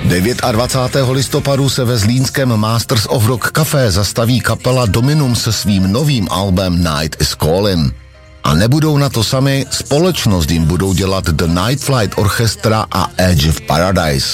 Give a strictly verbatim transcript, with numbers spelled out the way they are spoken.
dvacátého devátého listopadu se ve zlínském Masters of Rock Café zastaví kapela Dominum se svým novým albem Night is Calling. A nebudou na to sami, společnost jim budou dělat The Night Flight Orchestra a Edge of Paradise.